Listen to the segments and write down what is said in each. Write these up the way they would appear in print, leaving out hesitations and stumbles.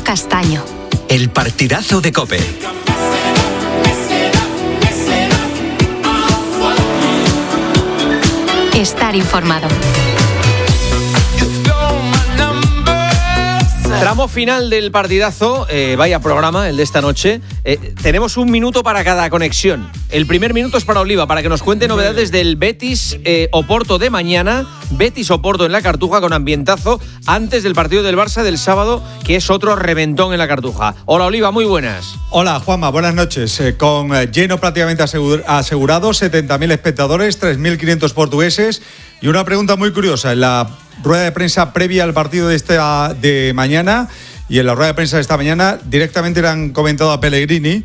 Gemma Castaño. El partidazo de COPE. Estar informado. Tramo final del partidazo, vaya programa el de esta noche. Tenemos un minuto para cada conexión. El primer minuto es para Oliva, para que nos cuente novedades del Betis Oporto de mañana. Betis Oporto en la Cartuja con ambientazo antes del partido del Barça del sábado, que es otro reventón en la Cartuja. Hola Oliva, muy buenas. Hola Juanma, buenas noches. Con lleno prácticamente asegurado, 70.000 espectadores, 3.500 portugueses. Y una pregunta muy curiosa, en la rueda de prensa previa al partido de mañana y en la rueda de prensa de esta mañana directamente le han comentado a Pellegrini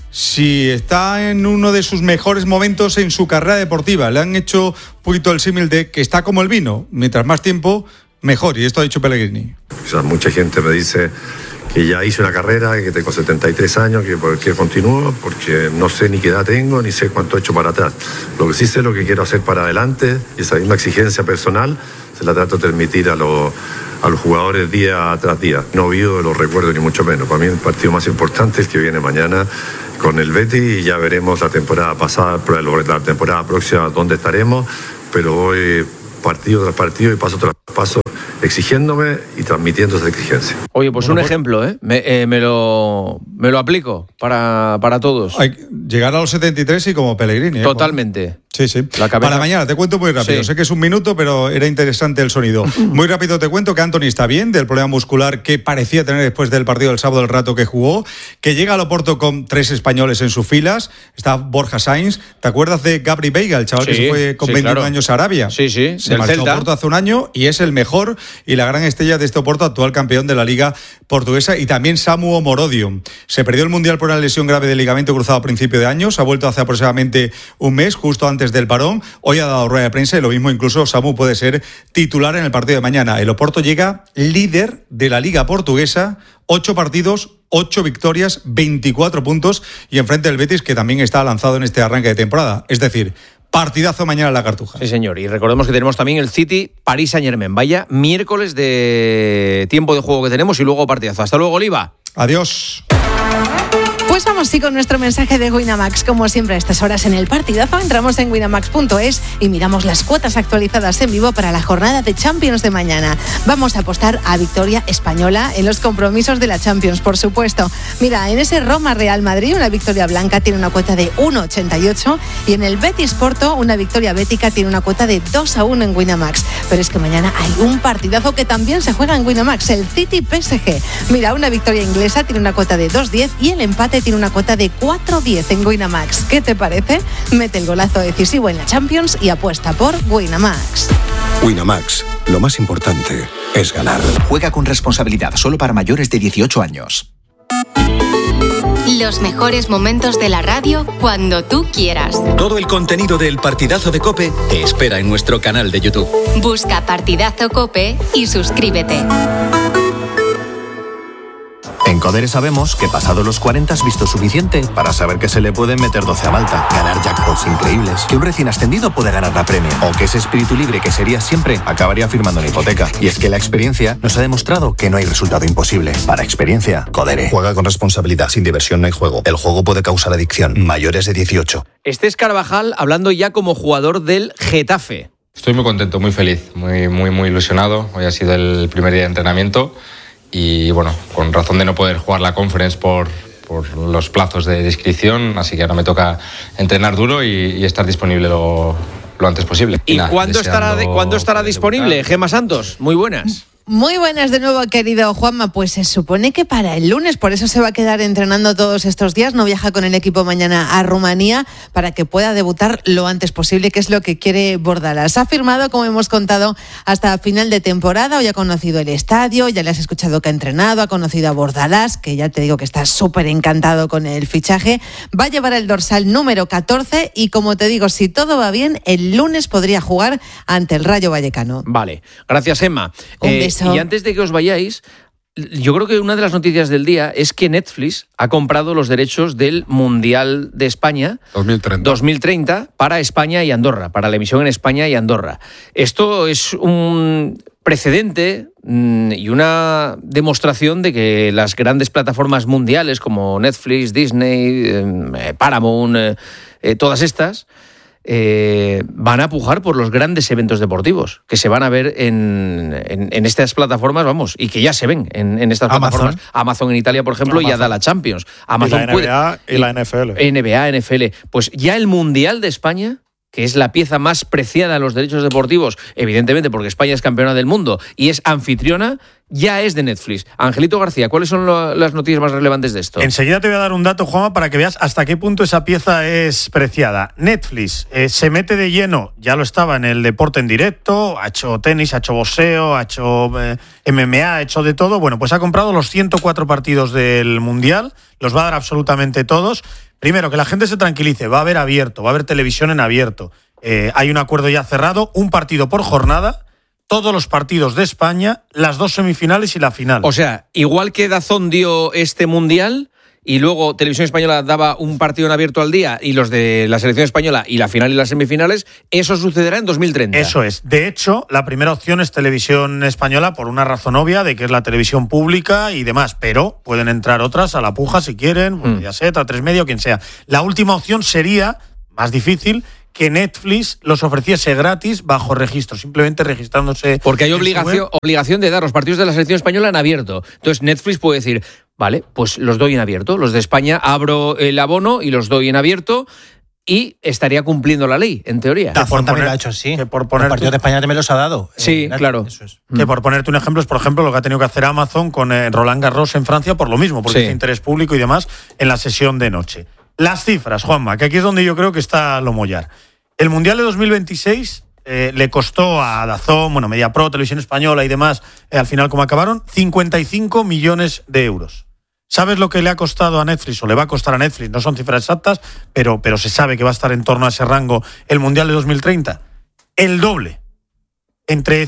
si está en uno de sus mejores momentos en su carrera deportiva. Le han hecho un poquito el símil de que está como el vino, mientras más tiempo, mejor, y esto ha dicho Pellegrini. O sea, mucha gente me dice que ya hice una carrera, que tengo 73 años, que por qué continúo, porque no sé ni qué edad tengo, ni sé cuánto he hecho para atrás. Lo que sí sé es lo que quiero hacer para adelante, y esa misma exigencia personal se la trato de transmitir a los jugadores día tras día. No olvido los recuerdos ni mucho menos. Para mí el partido más importante es el que viene mañana con el Betis, y ya veremos la temporada pasada, la temporada próxima dónde estaremos, pero voy partido tras partido y paso tras paso exigiéndome y transmitiendo esa exigencia. Oye, pues un ejemplo, me lo aplico para todos. Hay que llegar a los 73 y como Pellegrini. Totalmente. Sí. Para mañana, te cuento muy rápido. Sí. Sé que es un minuto, pero era interesante el sonido. Muy rápido te cuento que Antony está bien, del problema muscular que parecía tener después del partido del sábado, el rato que jugó, que llega al Oporto con 3 españoles en sus filas. Está Borja Sainz. ¿Te acuerdas de Gabri Veiga, el chaval que se fue con 21 años a Arabia? Sí. Se marchó a Oporto hace un año y es el mejor y la gran estrella de este Oporto, actual campeón de la Liga Portuguesa. Y también Samu Omorodio. Se perdió el Mundial por una lesión grave de ligamento cruzado a principio de año. Se ha vuelto hace aproximadamente un mes, justo antes del parón. Hoy ha dado rueda de prensa y lo mismo incluso Samu puede ser titular en el partido de mañana. El Oporto llega líder de la Liga Portuguesa, 8 partidos, 8 victorias, 24 puntos y enfrente del Betis, que también está lanzado en este arranque de temporada. Es decir, partidazo mañana en la Cartuja. Sí, señor. Y recordemos que tenemos también el City Paris Saint-Germain. Vaya miércoles de tiempo de juego que tenemos y luego partidazo. Hasta luego, Oliva. Adiós. Pues vamos sí con nuestro mensaje de Winamax. Como siempre a estas horas en el partidazo, entramos en winamax.es y miramos las cuotas actualizadas en vivo para la jornada de Champions de mañana. Vamos a apostar a victoria española en los compromisos de la Champions, por supuesto. Mira, en ese Roma-Real Madrid una victoria blanca tiene una cuota de 1,88 y en el Betis-Porto una victoria bética tiene una cuota de 2-1 en Winamax. Pero es que mañana hay un partidazo que también se juega en Winamax, el City-PSG. Mira, una victoria inglesa tiene una cuota de 2,10 y el empate tiene una cuota de 4,10 en Winamax. ¿Qué te parece? Mete el golazo decisivo en la Champions y apuesta por Winamax. Winamax, lo más importante es ganar. Juega con responsabilidad, solo para mayores de 18 años. Los mejores momentos de la radio cuando tú quieras. Todo el contenido del partidazo de COPE te espera en nuestro canal de YouTube. Busca Partidazo COPE y suscríbete. En Codere sabemos que pasado los 40 has visto suficiente para saber que se le pueden meter 12 a Malta, ganar jackpots increíbles, que un recién ascendido puede ganar la Premier, o que ese espíritu libre que sería siempre acabaría firmando una hipoteca. Y es que la experiencia nos ha demostrado que no hay resultado imposible. Para experiencia, Codere. Juega con responsabilidad, sin diversión no hay juego. El juego puede causar adicción. Mayores de 18. Este es Carvajal hablando ya como jugador del Getafe. Estoy muy contento, muy feliz, muy ilusionado. Hoy ha sido el primer día de entrenamiento. Y bueno, con razón de no poder jugar la Conference por los plazos de inscripción, así que ahora me toca entrenar duro y estar disponible lo antes posible. ¿Y cuándo estará disponible, Gemma Santos? Muy buenas. Muy buenas de nuevo, querido Juanma. Pues se supone que para el lunes, por eso se va a quedar entrenando todos estos días. No viaja con el equipo mañana a Rumanía para que pueda debutar lo antes posible, que es lo que quiere Bordalas. Ha firmado, como hemos contado, hasta final de temporada. Hoy ha conocido el estadio, ya le has escuchado que ha entrenado, ha conocido a Bordalas, que ya te digo que está súper encantado con el fichaje. Va a llevar el dorsal número 14 y, como te digo, si todo va bien, el lunes podría jugar ante el Rayo Vallecano. Vale, gracias, Emma. Un beso. Y antes de que os vayáis, yo creo que una de las noticias del día es que Netflix ha comprado los derechos del Mundial de España 2030 para España y Andorra, para la emisión en España y Andorra. Esto es un precedente y una demostración de que las grandes plataformas mundiales como Netflix, Disney, Paramount, todas estas, van a pujar por los grandes eventos deportivos que se van a ver en estas plataformas, vamos, y que ya se ven en estas plataformas. Amazon en Italia, por ejemplo, ya da la Champions. Amazon y la NBA y la NFL. NBA, NFL. Pues ya el Mundial de España, que es la pieza más preciada de los derechos deportivos, evidentemente porque España es campeona del mundo y es anfitriona, ya es de Netflix. Angelito García, ¿cuáles son las noticias más relevantes de esto? Enseguida te voy a dar un dato, Juanma, para que veas hasta qué punto esa pieza es preciada. Netflix se mete de lleno, ya lo estaba en el deporte en directo, ha hecho tenis, ha hecho boxeo, ha hecho MMA, ha hecho de todo. Bueno, pues ha comprado los 104 partidos del Mundial, los va a dar absolutamente todos. Primero, que la gente se tranquilice, va a haber abierto, va a haber televisión en abierto. Hay un acuerdo ya cerrado, un partido por jornada, todos los partidos de España, las 2 semifinales y la final. O sea, igual que DAZN dio este Mundial y luego Televisión Española daba un partido en abierto al día y los de la selección española y la final y las semifinales, eso sucederá en 2030. Eso es. De hecho, la primera opción es Televisión Española por una razón obvia de que es la televisión pública y demás, pero pueden entrar otras a la puja si quieren, Mediaset, A3 Media o quien sea. La última opción sería, más difícil, que Netflix los ofreciese gratis bajo registro, simplemente registrándose. Porque hay obligación de dar los partidos de la selección española en abierto. Entonces Netflix puede decir, vale, pues los doy en abierto. Los de España abro el abono y los doy en abierto y estaría cumpliendo la ley, en teoría. DAZN también lo ha hecho así. Que por los partidos de España también los ha dado. Sí, claro. Eso es. Que por ponerte un ejemplo es, por ejemplo, lo que ha tenido que hacer Amazon con Roland Garros en Francia por lo mismo, porque es interés público y demás en la sesión de noche. Las cifras, Juanma, que aquí es donde yo creo que está lo mollar. El Mundial de 2026 le costó a DAZN, MediaPro, Televisión Española y demás, al final como acabaron, 55 millones de euros. ¿Sabes lo que le ha costado a Netflix o le va a costar a Netflix? No son cifras exactas, pero se sabe que va a estar en torno a ese rango el Mundial de 2030. El doble. Entre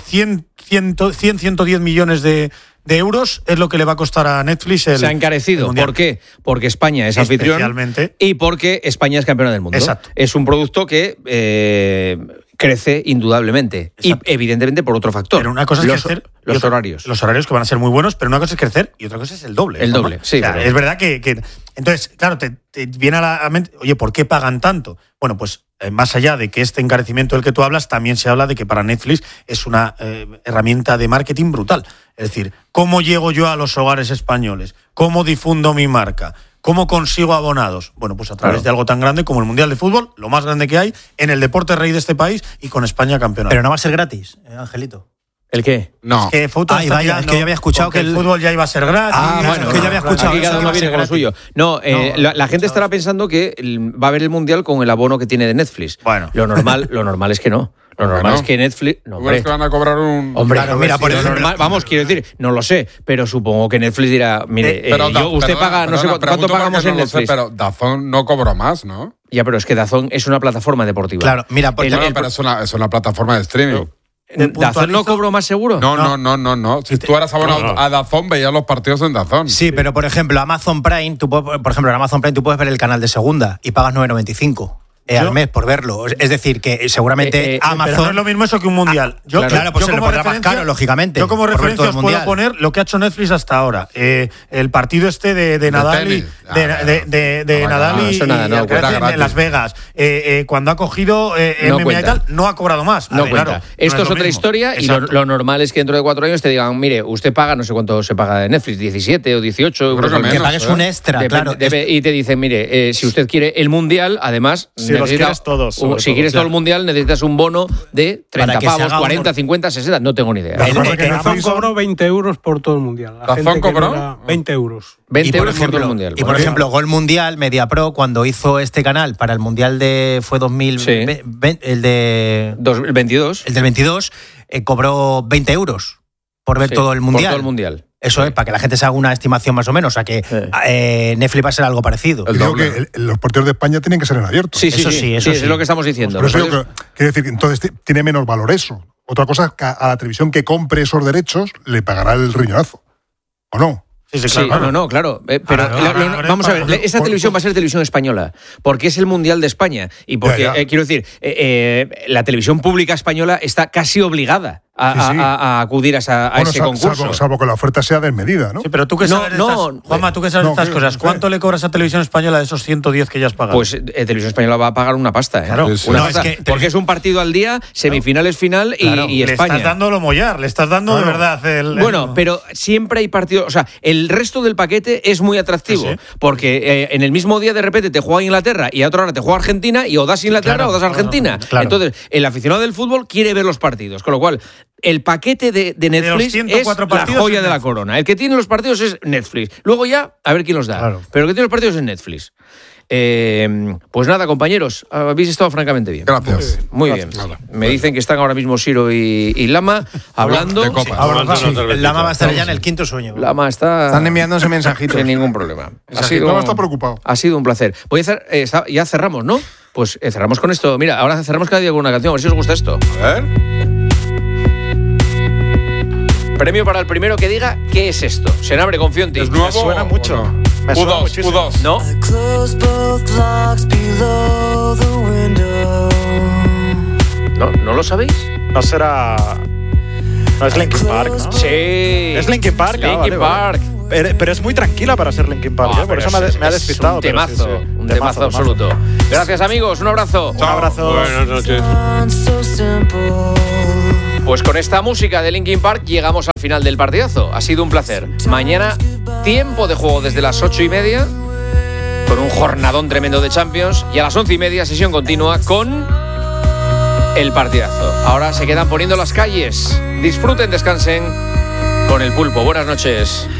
110 millones de euros es lo que le va a costar a Netflix Se ha encarecido. ¿Por qué? Porque España es anfitrión y porque España es campeona del mundo. Exacto. Es un producto que crece indudablemente. Exacto. Y evidentemente por otro factor. Pero una cosa es crecer. Los horarios. Los horarios que van a ser muy buenos, pero una cosa es crecer y otra cosa es el doble. El doble, sí. O sea, es verdad que... Entonces, claro, te viene a la mente, oye, ¿por qué pagan tanto? Bueno, pues más allá de que este encarecimiento del que tú hablas, también se habla de que para Netflix es una herramienta de marketing brutal. Es decir, ¿cómo llego yo a los hogares españoles? ¿Cómo difundo mi marca? ¿Cómo consigo abonados? Bueno, pues a través de algo tan grande como el Mundial de Fútbol, lo más grande que hay, en el deporte rey de este país y con España campeona. Pero no va a ser gratis, Angelito. ¿El qué? No. Es que yo había escuchado que el fútbol ya iba a ser gratis. Bueno, es que yo había escuchado aquí cada uno viene con lo suyo. No, la gente estará pensando que va a ver el Mundial con el abono que tiene de Netflix. Bueno. Lo normal es que no. Lo normal es que Netflix... No, hombre, es que van a cobrar un... Hombre, claro, mira, por ejemplo, normal, vamos, quiero decir, no lo sé, pero supongo que Netflix dirá, mire, usted paga, no sé cuánto pagamos en Netflix. Pero DAZN no cobró más, ¿no? Ya, pero es que DAZN es una plataforma deportiva. Claro, mira, pero es una plataforma de streaming. ¿DAZN no cobró más seguro? No. Si tú eras abonado a DAZN, veías los partidos en DAZN. Sí, pero por ejemplo, Amazon Prime, en Amazon Prime tú puedes ver el canal de segunda y pagas 9,95. al mes por verlo. Es decir, que seguramente Amazon... Pero no es lo mismo eso que un mundial. Claro, pues se lo pondrá más caro, lógicamente. Yo como referencia os puedo poner lo que ha hecho Netflix hasta ahora. El partido este de Nadal y en Las Vegas. Cuando ha cogido MMA y tal, no ha cobrado más. No cuenta. Esto es otra historia y lo normal es que dentro de 4 años te digan, mire, usted paga, no sé cuánto se paga de Netflix, 17 o 18 euros al mes. Que pagues un extra, claro. Y te dicen, mire, si usted quiere el mundial, además... Si los quieres todos. Si quieres todo el mundial, necesitas un bono de 30 pavos, 40, 50, 60, no tengo ni idea. Dazón cobró 20 euros por todo el mundial. ¿Dazón cobró? 20 euros. 20 euros por todo el mundial. Y por ejemplo, Gol Mundial, MediaPro, cuando hizo este canal para el mundial fue 2020, el de 2022. El del 22, cobró 20 euros por ver todo el mundial. Por todo el mundial. Eso es, para que la gente se haga una estimación más o menos. O sea que Netflix va a ser algo parecido. Digo que los partidos de España tienen que ser en abierto. Sí, es lo que estamos diciendo. Pero quiero decir que entonces tiene menos valor eso. Otra cosa es que a la televisión que compre esos derechos le pagará el riñonazo. ¿O no? Claro. Pero vamos a ver, esta televisión va a ser televisión española, porque es el Mundial de España. Y porque, quiero decir, la televisión pública española está casi obligada a acudir a ese concurso. Salvo que la oferta sea desmedida, ¿no? Sí, pero tú que sabes Juanma, tú que sabes de estas cosas, ¿cuánto le cobras a Televisión Española de esos 110 que ya has pagado? Pues Televisión Española va a pagar una pasta, ¿eh? Claro, una pasta, porque es un partido al día, semifinales, final y España. Le estás dando lo mollar, le estás dando de verdad Bueno, pero siempre hay partidos, o sea, el resto del paquete es muy atractivo, porque en el mismo día de repente te juega Inglaterra y a otra hora te juega Argentina y o das Inglaterra o das Argentina. Entonces, el aficionado del fútbol quiere ver los partidos, con lo cual el paquete de Netflix es la joya de la corona. El que tiene los partidos es Netflix. Luego ya, a ver quién los da. Claro. Pero el que tiene los partidos es Netflix. Pues nada, compañeros, habéis estado francamente bien. Gracias. Muy bien. Me dicen que están ahora mismo Siro y Lama hablando. El Lama va a estar ya en el quinto sueño. Lama Están enviándose mensajitos. Sin ningún problema. Lama está preocupado. Ha sido un placer. Voy a hacer, ya cerramos, ¿no? Pues cerramos con esto. Mira, ahora cerramos cada día con una canción. A ver si os gusta esto. A ver. Premio para el primero que diga qué es esto. Senabre, confío en ti. ¿Es nuevo? Me suena mucho. No? Me suena U2, muchísimo. U2. ¿No? ¿No lo sabéis? No será... No es Linkin Park, ¿no? Sí. Es Linkin Park. Linkin Park. Pero es muy tranquila para ser Linkin Park, por eso me ha despistado. Un temazo, un temazo absoluto. Gracias, amigos. Un abrazo. Un abrazo. Buenas noches. Pues con esta música de Linkin Park llegamos al final del partidazo. Ha sido un placer. Mañana, tiempo de juego desde las 8:30, con un jornadón tremendo de Champions. Y a las 11:30, sesión continua con el partidazo. Ahora se quedan poniendo las calles. Disfruten, descansen con el pulpo. Buenas noches.